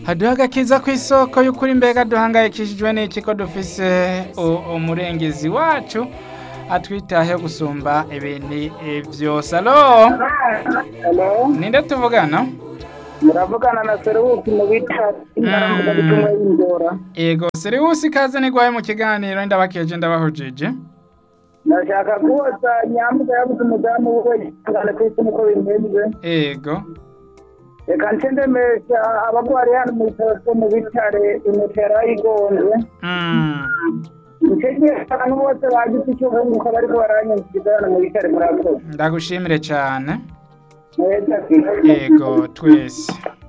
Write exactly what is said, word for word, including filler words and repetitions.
haduha agakiza ku isoko y'ukuri mbega duhangayikishijwe n'iki ko dufise umurengezi wacu atwitaho gusumba ibintu vyose. Alo, ninde tuvugana? Muravugana na Seriwusi mu bita intaramuga bitumwe y'indora. Ego Seriwusi kaze nigwaye mu kiganiro ndabakeje ndabahujije. Ndashaka kubaza nyamuga yabuze umudamu we ngane kwisi muko bimeze. Ego. Reka ntendemesha abagwari hano mu bitaro mu bitare imutera igonze. Mm. Nchege abantu bose bagize icyo bunguka bariko baranyumvira mu bitare murakoze. Ndagushimire cyane. Neza. Ego twese.